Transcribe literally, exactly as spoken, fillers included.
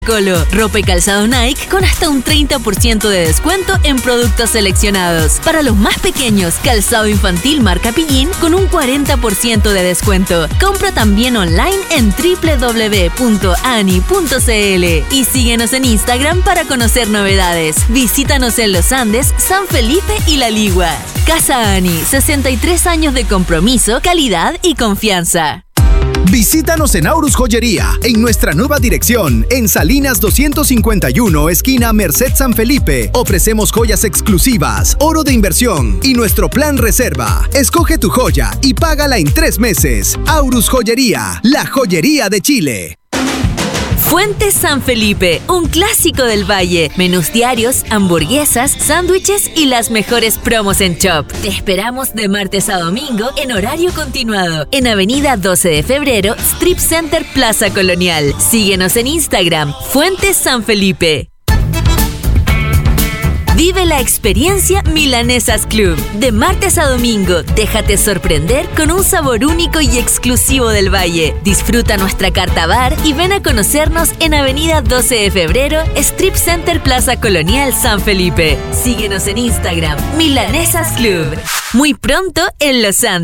Colo, ropa y calzado Nike con hasta un treinta por ciento de descuento en productos seleccionados. Para los más pequeños, calzado infantil marca Pillín con un cuarenta por ciento de descuento. Compra también online en doble u doble u doble u punto ani punto ce ele y síguenos en Instagram para conocer novedades. Visítanos en Los Andes, San Felipe y La Ligua. Casa Ani, sesenta y tres años de compromiso, calidad y confianza. Visítanos en Aurus Joyería, en nuestra nueva dirección, en Salinas doscientos cincuenta y uno, esquina Merced San Felipe. Ofrecemos joyas exclusivas, oro de inversión y nuestro plan reserva. Escoge tu joya y págala en tres meses. Aurus Joyería, la joyería de Chile. Fuentes San Felipe, un clásico del valle. Menús diarios, hamburguesas, sándwiches y las mejores promos en Shop. Te esperamos de martes a domingo en horario continuado. En Avenida doce de febrero, Strip Center Plaza Colonial. Síguenos en Instagram, Fuentes San Felipe. Vive la experiencia Milanesas Club. De martes a domingo, déjate sorprender con un sabor único y exclusivo del valle. Disfruta nuestra carta bar y ven a conocernos en Avenida doce de febrero, Strip Center Plaza Colonial San Felipe. Síguenos en Instagram, Milanesas Club. Muy pronto en Los Andes.